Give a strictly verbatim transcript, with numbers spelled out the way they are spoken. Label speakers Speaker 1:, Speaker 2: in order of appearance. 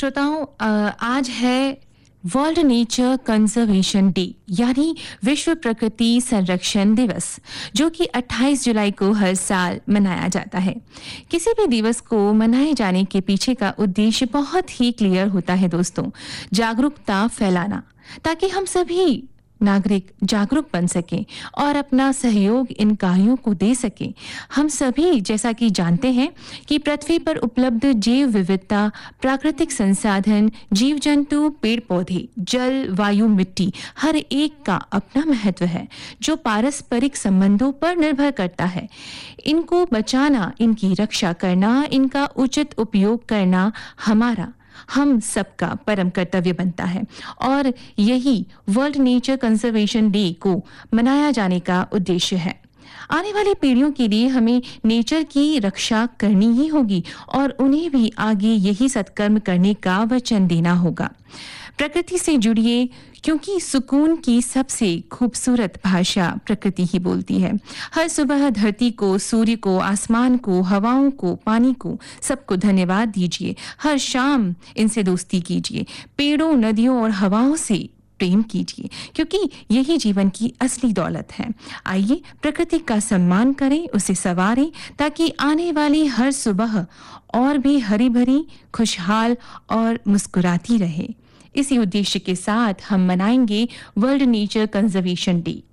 Speaker 1: श्रोताओं, अ, आज है वर्ल्ड नेचर कंजर्वेशन डे यानी विश्व प्रकृति संरक्षण दिवस, जो कि अट्ठाईस जुलाई को हर साल मनाया जाता है। किसी भी दिवस को मनाए जाने के पीछे का उद्देश्य बहुत ही क्लियर होता है दोस्तों, जागरूकता फैलाना, ताकि हम सभी नागरिक जागरूक बन सकें और अपना सहयोग इन कार्यों को दे सकें। हम सभी जैसा कि जानते हैं कि पृथ्वी पर उपलब्ध जैव विविधता, प्राकृतिक संसाधन, जीव जंतु, पेड़ पौधे, जल, वायु, मिट्टी, हर एक का अपना महत्व है, जो पारस्परिक संबंधों पर निर्भर करता है। इनको बचाना, इनकी रक्षा करना, इनका उचित उपयोग करना हमारा हम सबका परम कर्तव्य बनता है और यही वर्ल्ड नेचर कंजर्वेशन डे को मनाया जाने का उद्देश्य है। आने वाली पीढ़ियों के लिए हमें नेचर की रक्षा करनी ही होगी और उन्हें भी आगे यही सत्कर्म करने का वचन देना होगा। प्रकृति से जुड़िए, क्योंकि सुकून की सबसे खूबसूरत भाषा प्रकृति ही बोलती है। हर सुबह धरती को, सूर्य को, आसमान को, हवाओं को, पानी को, सबको धन्यवाद दीजिए। हर शाम इनसे दोस्ती कीजिए। पेड़ों, नदियों और हवाओं से प्रेम कीजिए, क्योंकि यही जीवन की असली दौलत है। आइए प्रकृति का सम्मान करें, उसे संवारें, ताकि आने वाली हर सुबह और भी हरी भरी, खुशहाल और मुस्कुराती रहे। इसी उद्देश्य के साथ हम मनाएंगे वर्ल्ड नेचर कंजर्वेशन डे।